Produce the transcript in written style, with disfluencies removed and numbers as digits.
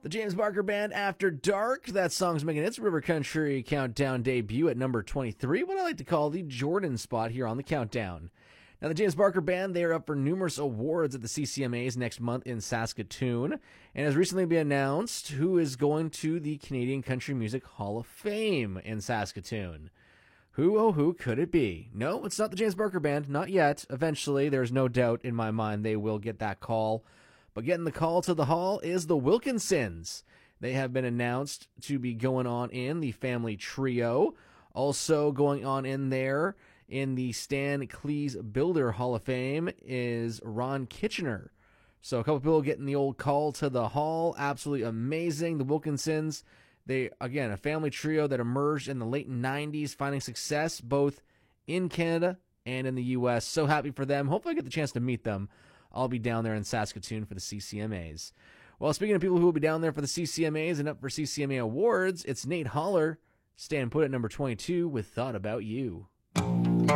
The James Barker Band, After Dark. That song's making its River Country Countdown debut at number 23, what I like to call the Jordan spot here on the countdown. Now, the James Barker Band, they are up for numerous awards at the CCMAs next month in Saskatoon, and has recently been announced who is going to the Canadian Country Music Hall of Fame in Saskatoon. Who, oh who, could it be? No, it's not the James Barker Band, not yet. Eventually, there's no doubt in my mind they will get that call. But getting the call to the hall is the Wilkinsons. They have been announced to be going on in the family trio. Also going on in there in the Stan Cleese Builder Hall of Fame is Ron Kitchener. So a couple people getting the old call to the hall. Absolutely amazing. The Wilkinsons, they, again, a family trio that emerged in the late 90s, finding success both in Canada and in the U.S. So happy for them. Hopefully I get the chance to meet them. I'll be down there in Saskatoon for the CCMAs. Well, speaking of people who will be down there for the CCMAs and up for CCMA awards, it's Nate Holler, staying put at number 22 with Thought About You.